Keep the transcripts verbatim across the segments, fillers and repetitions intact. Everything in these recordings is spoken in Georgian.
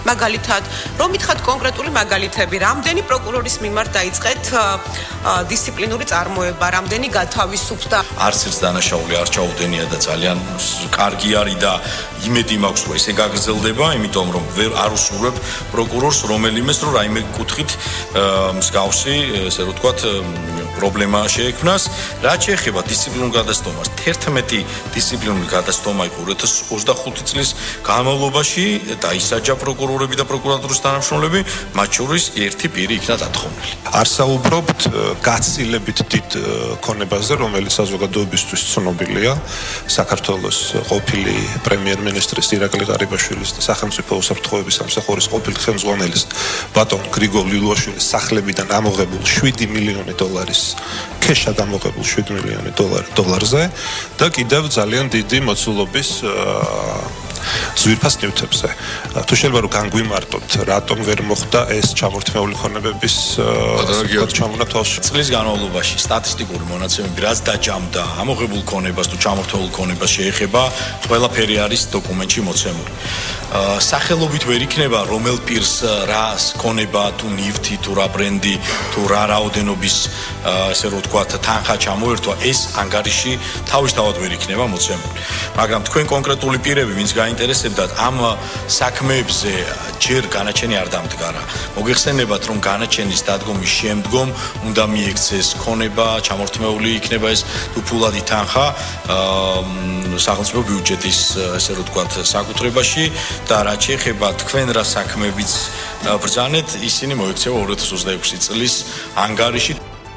მაგალითად, რომ მითხრათ კონკრეტული მაგალითები, რამდენი პროკურორის მიმართ დაიწყეთ დისციპლინური წარმოება, რამდენი გათავისუფლდა. არც ერთ დანაშაული არ ჩაუდენია და ძალიან კარგი არის და იმედი მაქვს, რომ ესე გაგრძელდება, იმიტომ რომ ვერ არ უსურვებ პროკურორს რომელიმეს, რომ რაიმე კუთხით მსგავსი, ესე რომ ვთქვათ, პრობლემა შეექმნას. რაც შეეხება დისციპლინურ გადასტომას, თერთმეტი დისციპლინური გადასტომა იყო ორი ათას ოცდახუთი წლის განმავლობაში დაისაჯა პროკურორები და პროკურატურის თანამშრომლები, მათ შორის ერთი პირი იქნა დათხოვნილი. არ საუბრობთ გაცილებით დიდ ქონებაზე, რომელიც საზოგადოებისთვის ცნობილია, საქართველოს ყოფილი პრემიერ-მინისტრის ირაკლი ღარიბაშვილის და სახელმწიფო უსაფრთხოების სამსახურის ყოფილი ხელმძღვანელის ბატონ გრიგოლ ლიულაშვილის სახლებიდან ამოღებულ შვიდი მილიონი დოლარის ქეშად ამოღებულ შვიდი მილიონი დოლარზე და კიდევ ძალიან დიდი მოცულობის ძვირფას ნივთებზე. თუ შეიძლება რომ განგვიმარტოთ, რატომ ვერ მოხდა ეს ჩამორთმეული ქონებების ჩამონა თვალში? წლის განმავლობაში სტატისტიკური მონაცემები რაც დაჯამდა ამოღებულ ქონებას თუ ჩამორთმეულ ქონებას შეეხება, ყველაფერი არის დოკუმენტში მოცემული. სახელობით ვერ იქნება რომელ პირს რა ქონება თუ ნივთი თუ რა ბრენდი თუ რა რაოდენობის ესე რომ ვთქვათ თანხა ჩამოერთვა, ეს ანგარიში თავისთავად ვერ იქნება მოცემული. მაგრამ თქვენ კონკრეტული პირები, ვინც გაინტერესებდათ ამ საქმეებზე, ჯერ განაჩენი არ დამდგარა. მოგეხსენებათ, რომ განაჩენის დადგომის შემდგომ უნდა მიექცეს ქონება, ჩამორთმეული იქნება ეს თუ ფულადი თანხა სახელმწიფო ბიუჯეტის ესე რომ ვთქვათ საკუთრებაში და რაც შეეხება თქვენ რა საქმეებიც ბრძანეთ, ისინი მოექცევა ორი ათას ოცდაექვსი წლის ანგარიში.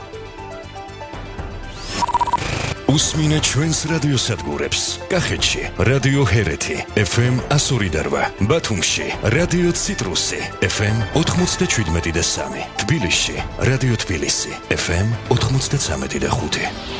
უსმინეთ ჩვენს რადიოსადგურებს. კახეთში რადიო ჰერეთი ეფ ემ εκατო ორი და რვა, ბათუმში რადიო ციტრუსი ეფ ემ ოთხმოცდაშვიდმეტი და სამი, თბილისში რადიო თბილისი ეფ ემ ოთხმოცდაცამეტი და ხუთი.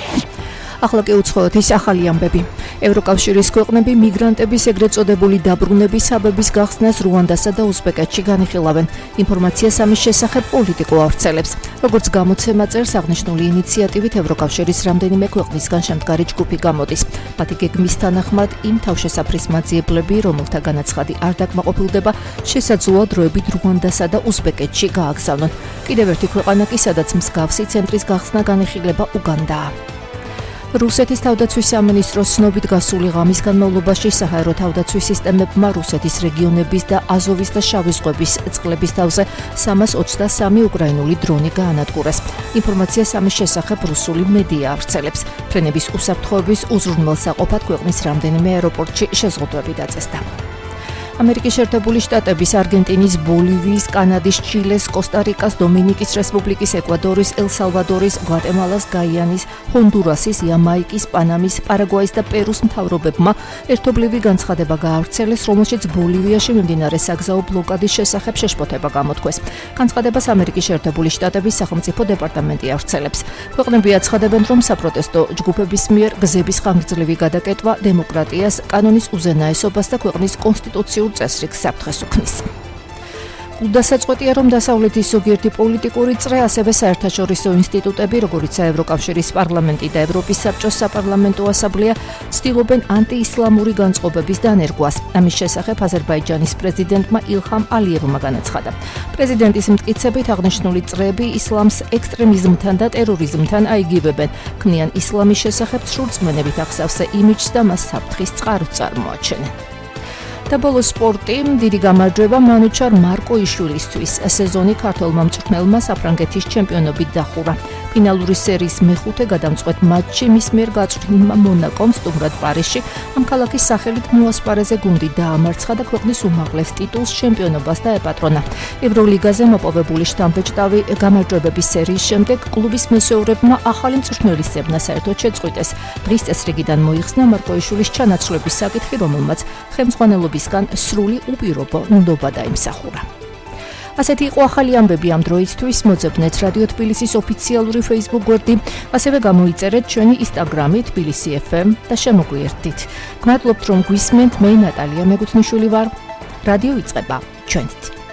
ახლა კი უცხოეთ ის ახალი ამბები. ევროკავშირის ქვეყნები მიგრანტების ეგრეთ წოდებული დაბრუნების საბების გახსნას რუანდასა და უზბეკეთში განიხილავენ. ინფორმაციას ამის შესახებ პოლიტიკო ავრცელებს. როგორც გამოცემა წერს, აღნიშნული ინიციატივით ევროკავშირის რამდენიმე ქვეყნისგან შემდგარი ჯგუფი გამოდის. მათი გეგმის თანახმად იმ თავშესაფრის მაძიებლები, რომელთა განაცხადი არ დაკმაყოფილდება, შესაძლოა დროებით რუანდასა და უზბეკეთში გააგზავნონ. კიდევ ერთი ქვეყანა კი, სადაც მსგავსი ცენტრის გახსნა განიხილება, უგანდაა. რუსეთის თავდაცვის სამინისტროს ცნობით გასული ღამის განმავლობაში საჰაერო თავდაცვის სისტემებმა რუსეთის რეგიონების და აზოვის და შავი ზღვების წყლების თავზე სამას ოცდასამი უკრაინული დრონი გაანადგურეს. ინფორმაციას ამის შესახებ რუსული მედია ავრცელებს. ფრენების უსაფრთხოების უზრუნველსაყოფად ქვეყნის რამდენიმე აეროპორტში შეზღუდვები დაწესდა. ამერიკის შეერთებული შტატების, არგენტინის, ბოლივიის, კანადის, ჩილეს, კოსტა-რიკას, დომინიკის რესპუბლიკის, ეკვადორის, ელ-სალვადორის, გვატემალას, გაიანის, ჰონდურასის, იამაიკის, პანამის, პარაგვაის და პერუს მთავრობებმა ერთობლივი განცხადება გაავრცელეს, რომელშიც ბოლივიაში მიმდინარე საგზაო ბლოკადის შესახებ შეშფოთება გამოთქვეს. განცხადებას ამერიკის შეერთებული შტატების სახელმწიფო დეპარტამენტი ავრცელებს. ქვეყნები აცხადებენ, რომ საპროტესტო ჯგუფების მიერ გზების ხანგრძლივი გადაკეტვა დემოკრატიას, კანონის უზენაესობას და ქვეყნის კონსტიტუციურ წესრიგს საფრთხეს უქმნის. გულდასაწყვეტია, რომ დასავლეთის ზოგიერთი პოლიტიკური წრე, ასევე საერთაშორისო ინსტიტუტები, როგორიცაა ევროკავშირის პარლამენტი და ევროპის საბჭოს საპარლამენტო ასამბლეა, ცდილობენ ანტიისლამური განწყობების დანერგვას. ამის შესახებ აზერბაიჯანის პრეზიდენტმა ილჰამ ალიევმა განაცხადა. პრეზიდენტის მტკიცებით, აღნიშნული წრეები ისლამს ექსტრემიზმთან და ტერორიზმთან აიგივებენ, ქმნიან ისლამის შესახებ სრულწმენებით აღსავსე იმიჯს და მას საფრთხის წყაროს წარმოაჩენენ. და ბოლო სპორტი, დიდი გამარჯვება მანუჩარ მარკოიშვილისთვის. სეზონი ქართველმა მწვრთნელმა საფრანგეთის ჩემპიონობით დახურა. ფინალური სერიის მეხუთე გადამწყვეტ მატჩში მის მიერ გაწვრთნილმა მონაკომ სტუმრად პარიზში ამ ქალაქის სახელით მოასპარეზე გუნდი დაამარცხა და ქვეყნის უმაღლეს ტიტულს ჩემპიონობას დაეპატრონა. ევროლიგაზე მოპოვებული შტამპეჭდავი გამარჯვებების სერიის შემდეგ კლუბის მესეურებმა ახალი მწვრთნელის ძებნა საერთოდ შეწყვიტეს. დღის წესრიგიდან მოიხსნა მარკოიშვილის ჩანაცვლების საკითხი, რომელმაც ხელმძღვანელობისგან სრული უპირობო ნდობა დაიმსახურა. ასეთი იყო ახალი ამბები ამ დროისთვის. მოძებნეთ რადიო თბილისის ოფიციალური Facebook გვერდი, ასევე გამოიწერეთ ჩვენი Instagram-ი თბილისი ეფ ემ და შემოგვიერთდით. გმადლობთ, რომ გვისმენთ. მე ნატალია მეგუთნიშვილი ვარ. რადიო იწყება ჩვენით.